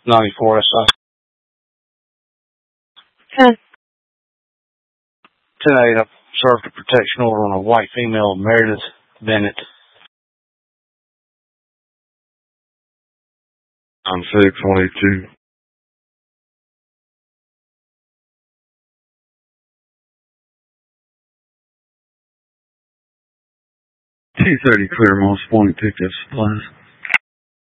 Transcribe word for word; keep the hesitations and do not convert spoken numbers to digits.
ninety-four S I. ten. ten eight, I served a protection order on a white female, Meredith Bennett. I'm six twenty-two. two thirty Claremont, Point Pickup Supplies.